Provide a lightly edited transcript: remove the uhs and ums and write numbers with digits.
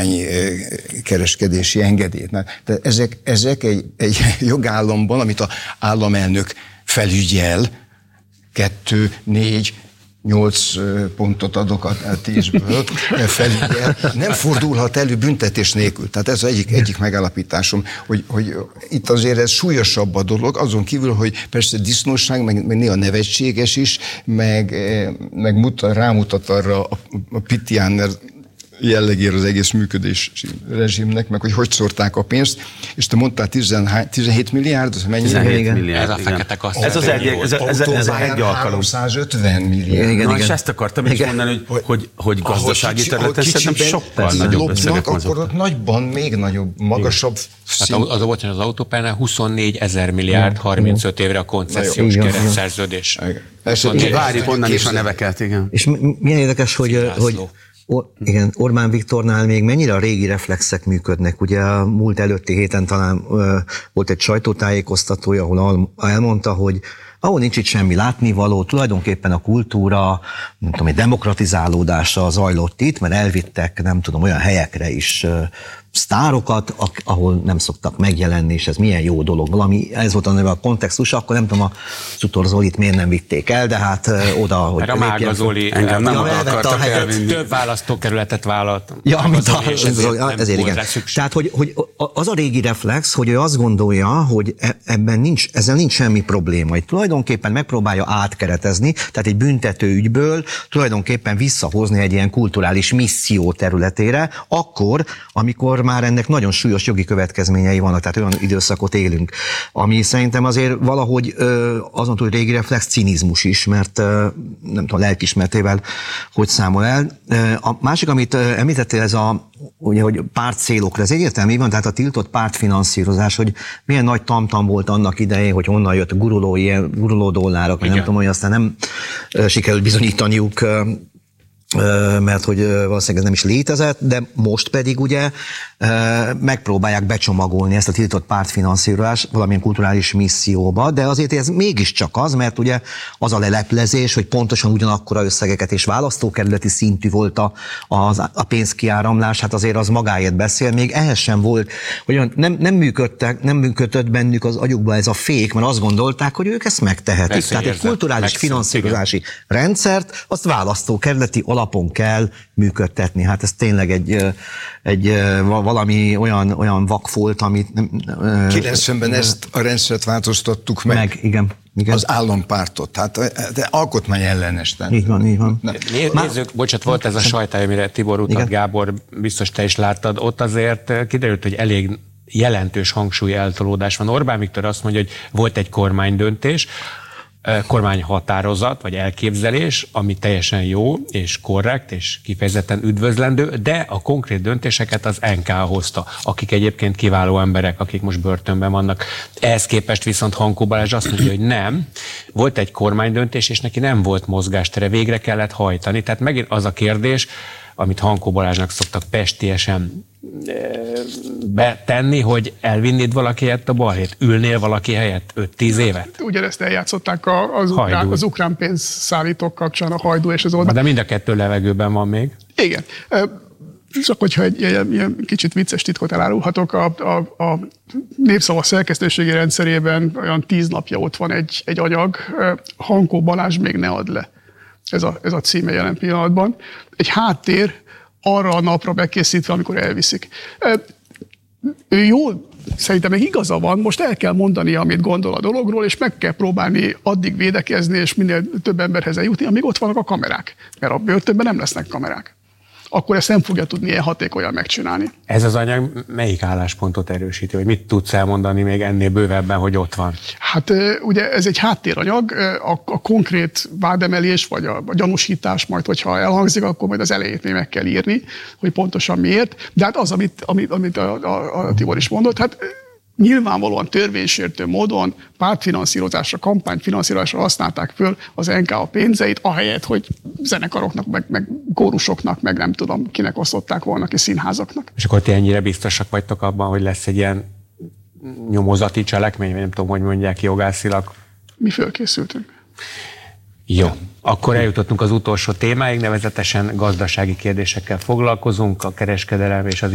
kampánykereskedési engedélyt. De ezek egy jogállamban, amit az államelnök felügyel, 2, 4, 8 pontot adok a 10-ből felügyel, nem fordulhat elő büntetés nélkül. Tehát ez az egyik megállapításom, hogy itt azért ez súlyosabb a dolog, azon kívül, hogy persze disznóság, meg néha nevetséges is, meg rámutat arra a Pitjáner jellegére az egész működési rezsimnek, meg hogy szórták a pénzt, és te mondtál 17 milliárd, az mennyi? 17 milliárd, ez a fekete kasszát. Ez egy alkalom. 350 milliárd. Igen. És ezt akartam is mondani, hogy gazdasági területen szerintem sokkal nagyobb összegek mozogtak. Akkor ott nagyban még nagyobb, magasabb szint. Hát az autópályánál 24 000 milliárd, 35 évre a koncesziós keretszerződés. Várjuk onnan is a neveket, igen. És milyen érdekes, hogy igen, Orbán Viktornál még mennyire a régi reflexek működnek. Ugye a múlt előtti héten talán volt egy sajtótájékoztatója, ahol elmondta, hogy ahol nincs itt semmi látnivaló, tulajdonképpen a kultúra, nem tudom, egy demokratizálódása zajlott itt, mert elvittek, nem tudom, olyan helyekre is sztárokat, ahol nem szoktak megjelenni, és ez milyen jó dolog. Valami, ez volt a kontextus, akkor nem tudom, a Sutor Zolit miért nem vitték el, de hát oda, hogy... Mert a Mága Zoli engem nem akartak elvinni. Több választókerületet vállalt. Ja, ezért igen. Tehát, hogy az a régi reflex, hogy ő azt gondolja, hogy ezzel nincs semmi probléma. Itt tulajdonképpen megpróbálja átkeretezni, tehát egy büntető ügyből tulajdonképpen visszahozni egy ilyen kulturális misszió területére, akkor, amikor már ennek nagyon súlyos jogi következményei vannak, tehát olyan időszakot élünk, ami szerintem azért valahogy azon túl, hogy régi reflex cinizmus is, mert nem tudom, lelkismertével hogy számol el. A másik, amit említettél, ez ugye, hogy pártcélokra, ez egyértelmű van, tehát a tiltott pártfinanszírozás, hogy milyen nagy tamtam volt annak idején, hogy honnan jött guruló dollárok, vagy nem tudom, hogy aztán nem sikerült bizonyítaniuk, mert hogy valószínűleg ez nem is létezett, de most pedig ugye megpróbálják becsomagolni ezt a tiltott pártfinanszírozást valamilyen kulturális misszióba, de azért ez mégiscsak az, mert ugye az a leleplezés, hogy pontosan ugyanakkora összegeket és választókerületi szintű volt a pénzkiáramlás, hát azért az magáért beszél, még ehhez sem volt, hogy nem működött bennük az agyukba ez a fék, mert azt gondolták, hogy ők ezt megtehetik. Persze, tehát egy kulturális finanszírozási rendszert, azt választókerületi alapon kell működtetni. Hát ez tényleg egy valami olyan vak volt, amit... 90-ben ezt a rendszert változtattuk meg. Igen. Az állampártot, de alkotmány ellenes. Így van. Nézzük, bocsánat, volt ez a sajtály, amire Tibor utat, igen. Gábor, biztos te is láttad, ott azért kiderült, hogy elég jelentős hangsúly eltolódás van. Orbán Viktor azt mondja, hogy volt egy kormánydöntés, kormányhatározat, vagy elképzelés, ami teljesen jó, és korrekt, és kifejezetten üdvözlendő, de a konkrét döntéseket az NK hozta, akik egyébként kiváló emberek, akik most börtönben vannak. Ehhez képest viszont Hankó Balázs azt mondja, hogy nem, volt egy kormánydöntés, és neki nem volt mozgástere, végre kellett hajtani. Tehát megint az a kérdés, amit Hankó Balázsnak szoktak pestélyesen betenni, hogy elvinnéd valaki helyett a balhét, ülnél valaki helyett 5-10 évet? Ugyanezt eljátszották az ukrán pénzszállítók kapcsán, a Hajdú és az Orbán. De mind a kettő levegőben van még. Igen. Csak hogyha egy ilyen kicsit vicces titkot elárulhatok, a Népszava szerkesztőségi rendszerében olyan 10 napja ott van egy anyag, Hankó Balázs még ne add le. Ez a címe jelen pillanatban. Egy háttér arra a napra bekészítve, amikor elviszik. Ő jól, szerintem meg igaza van, most el kell mondani, amit gondol a dologról, és meg kell próbálni addig védekezni, és minél több emberhez eljutni, amíg ott vannak a kamerák. Mert a börtönben nem lesznek kamerák. Akkor ezt nem fogja tudni ilyen hatékonyan megcsinálni. Ez az anyag melyik álláspontot erősíti, vagy mit tudsz elmondani még ennél bővebben, hogy ott van? Hát ugye ez egy háttéranyag, a konkrét vádemelés, vagy a gyanúsítás majd, hogyha elhangzik, akkor majd az elejét még meg kell írni, hogy pontosan miért. De hát az, amit a Tibor is mondott, hát nyilvánvalóan törvénysértő módon pártfinanszírozásra, kampányfinanszírozásra használták föl az NK pénzeit, ahelyett, hogy zenekaroknak, meg kórusoknak, meg nem tudom, kinek osztották volna ki, színházaknak. És akkor ti ennyire biztosak vagytok abban, hogy lesz egy ilyen nyomozati cselekmény, vagy nem tudom, hogy mondják jogászilag? Mi fölkészültünk. Jó, akkor eljutottunk az utolsó témáig, nevezetesen gazdasági kérdésekkel foglalkozunk, a kereskedelem és az